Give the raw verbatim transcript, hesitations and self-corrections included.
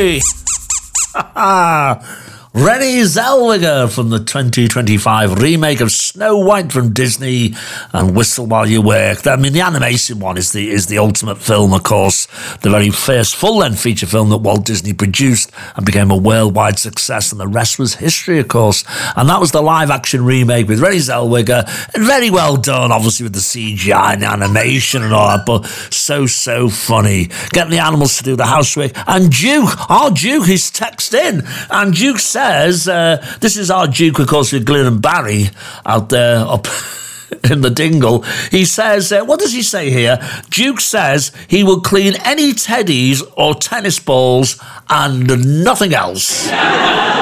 Disney! Renée Zellweger from the twenty twenty-five remake of Snow White from Disney and Whistle While You Work. I mean, the animation one is the is the ultimate film, of course. The very first full-length feature film that Walt Disney produced and became a worldwide success, and the rest was history, of course. And that was the live-action remake with Renée Zellweger. And very well done, obviously, with the C G I and the animation and all that, but so, so funny. Getting the animals to do the housework. And Duke, our Duke, is texted in, and Duke said, Says, uh, this is our Duke, of course, with Glyn and Barry out there up in the dingle. He says, uh, what does he say here? Duke says he will clean any teddies or tennis balls and nothing else.